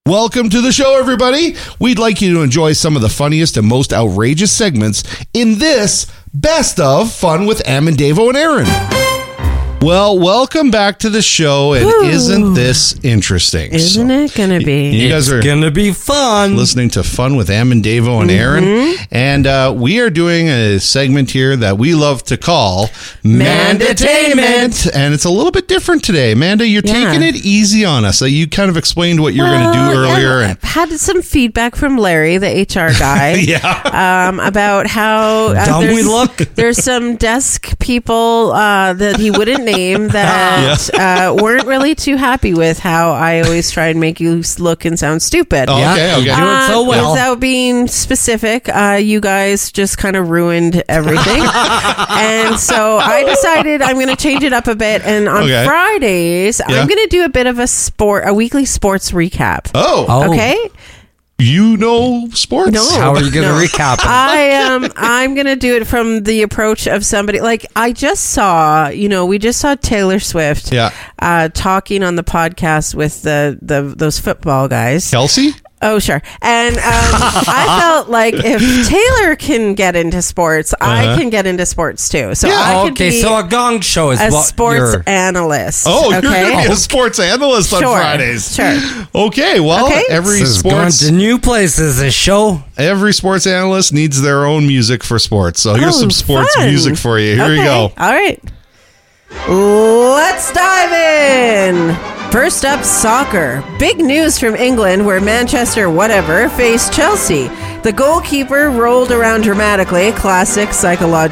Welcome to the show, everybody. We'd like you to enjoy some of the funniest and most outrageous segments in this Best of Fun with Am and Davo and Aaron. Well, welcome back to the show, and isn't this interesting? Isn't it going to be? You guys are going to be fun. Listening to Fun with Am and Davo and Aaron, and we are doing a segment here that we love to call Mandatainment, and it's a little bit different today. Amanda, you're taking it easy on us. You kind of explained what you were going to do earlier. I've had some feedback from Larry, the HR guy, about how dumb we look. There's some desk people that he wouldn't name that weren't really too happy with how I always try and make you look and sound stupid. Oh, okay. You do it so well. Without being specific, you guys just kind of ruined everything. And so I decided I'm going to change it up a bit. And on Fridays, I'm going to do a bit of a weekly sports recap. Oh. Okay? You know sports? No. How are you going to recap it? I'm going to do it from the approach of somebody. Like, I just saw, we just saw Taylor Swift talking on the podcast with those football guys. Kelsey? Oh, sure. And I felt like if Taylor can get into sports, I can get into sports too. So I could be so a gong show is a what sports analyst. Oh, you're okay? going to be a sports analyst on Fridays. Sure. Okay, well, every this is going to new places, this show. Every sports analyst needs their own music for sports. So here's some sports music for you. Here you go. All right. Let's dive in. First up, soccer. Big news from England where Manchester faced Chelsea. The goalkeeper rolled around dramatically, classic psychological